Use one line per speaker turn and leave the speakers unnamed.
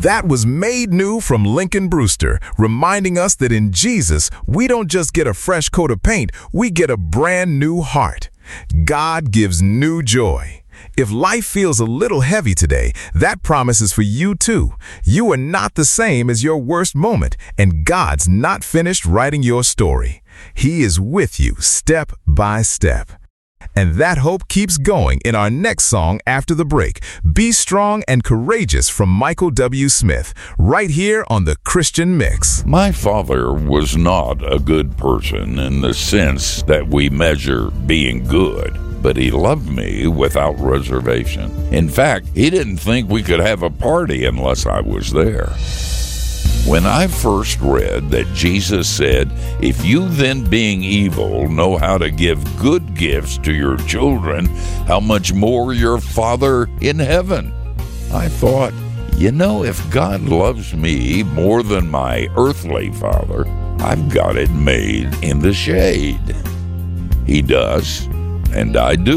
That was Made New from Lincoln Brewster, reminding us that in Jesus, we don't just get a fresh coat of paint, we get a brand new heart. God gives new joy. If life feels a little heavy today, that promise is for you too. You are not the same as your worst moment, and God's not finished writing your story. He is with you step by step. And that hope keeps going in our next song after the break, Be Strong and Courageous from Michael W. Smith, right here on The Christian Mix.
My father was not a good person in the sense that we measure being good, but he loved me without reservation. In fact, he didn't think we could have a party unless I was there. When I first read that Jesus said, "If you then being evil know how to give good gifts to your children, how much more your Father in heaven?" I thought, if God loves me more than my earthly father, I've got it made in the shade. He does, and I do.